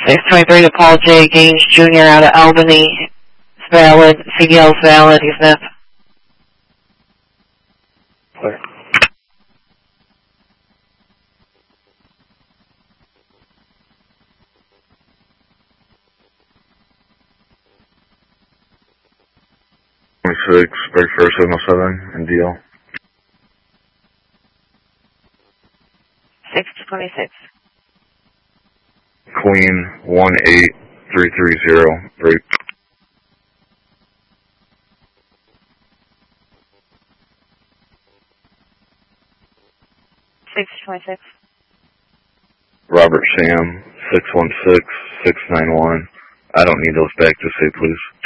623 to Paul J. Gaines Jr. out of Albany. It's valid. CDL's valid. He's not. Clear. Break for signal 7 and DL. 626. Queen 18330, break. Robert Sam 616-691. I don't need those back, just say please.